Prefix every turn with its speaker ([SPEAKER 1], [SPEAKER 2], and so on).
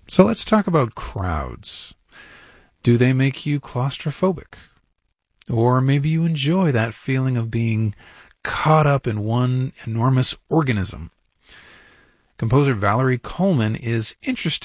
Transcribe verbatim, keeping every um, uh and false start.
[SPEAKER 1] So let's talk about crowds. Do they make you claustrophobic? Or maybe you enjoy that feeling of being caught up in one enormous organism. Composer Valerie Coleman is interested